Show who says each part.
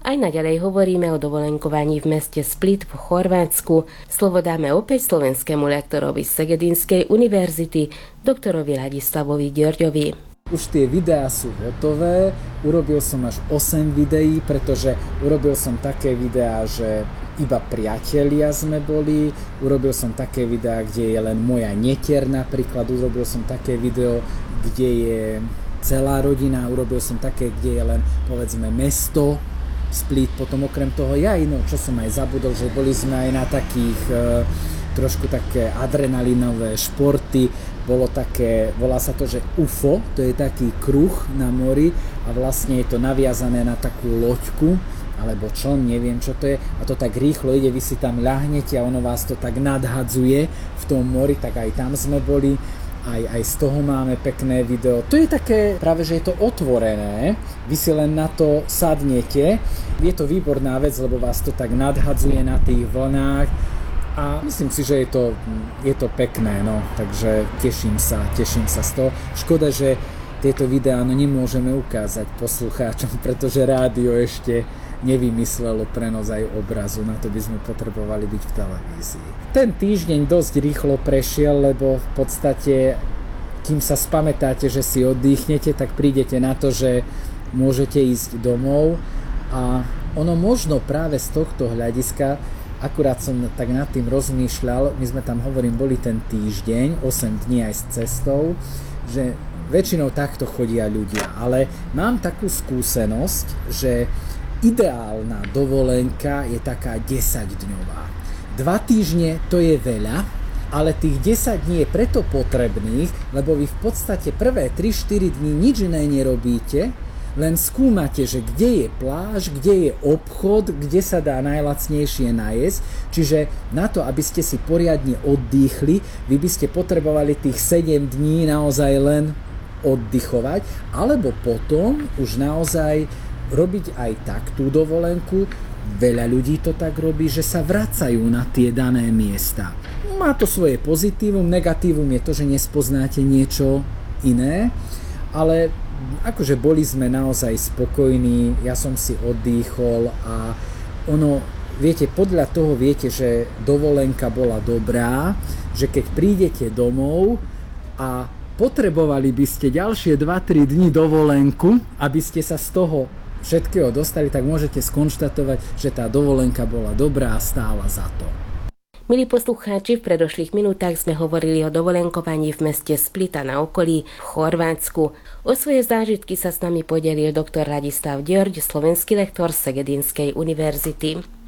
Speaker 1: Aj naďalej hovoríme o dovolenkovaní v meste Split v Chorvátsku. Slovo dáme opäť slovenskému lektorovi z Segedinskej univerzity, doktorovi Ladislavovi Ďorďovi.
Speaker 2: Už tie videá sú hotové, urobil som až 8 videí, pretože urobil som také videá, že iba priatelia sme boli, urobil som také videá, kde je len moja netier napríklad, urobil som také video, kde je celá rodina, urobil som také, kde je len povedzme mesto, Split, potom okrem toho čo som aj zabudol, že boli sme aj na takých trošku také adrenalinové športy, volá sa to, že UFO, to je taký kruh na mori a vlastne je to naviazané na takú loďku, alebo čln, neviem čo to je, a to tak rýchlo ide, vy si tam ľahnete a ono vás to tak nadhadzuje v tom mori, tak aj tam sme boli. Aj z toho máme pekné video. To je také, práve že je to otvorené, vy si len na to sadnete. Je to výborná vec, lebo vás to tak nadhadzuje na tých vlnách a myslím si, že je to pekné, no. Takže teším sa z toho. Škoda, že tieto videá nemôžeme ukázať poslucháčom, pretože rádio ešte nevymyslelo prenos aj obrazu, na to by sme potrebovali byť v televízii. Ten týždeň dosť rýchlo prešiel, lebo v podstate, kým sa spamätáte, že si oddychnete, tak prídete na to, že môžete ísť domov a ono možno práve z tohto hľadiska, akurát som tak nad tým rozmýšľal, my sme tam, boli ten týždeň, 8 dní aj s cestou, že väčšinou takto chodia ľudia, ale mám takú skúsenosť, že ideálna dovolenka je taká 10-dňová. 2 týždne to je veľa, ale tých 10 dní je preto potrebných, lebo vy v podstate prvé 3-4 dní nič iné nerobíte, len skúmate, že kde je pláž, kde je obchod, kde sa dá najlacnejšie najesť. Čiže na to, aby ste si poriadne oddychli, vy by ste potrebovali tých 7 dní naozaj len oddychovať, alebo potom už naozaj robiť aj tak tú dovolenku. Veľa ľudí to tak robí, že sa vracajú na tie dané miesta. Má to svoje pozitívum, negatívum je to, že nespoznáte niečo iné, ale akože boli sme naozaj spokojní, ja som si oddychol a podľa toho viete, že dovolenka bola dobrá, že keď prídete domov a potrebovali by ste ďalšie 2-3 dni dovolenku, aby ste sa z toho všetkého dostali, tak môžete skonštatovať, že tá dovolenka bola dobrá a stála za to.
Speaker 1: Milí poslucháči, v predošlých minútach sme hovorili o dovolenkovaní v meste Split a na okolí v Chorvátsku. O svoje zážitky sa s nami podelil doktor Ladislav Ďorď, slovenský lektor z Segedinskej univerzity.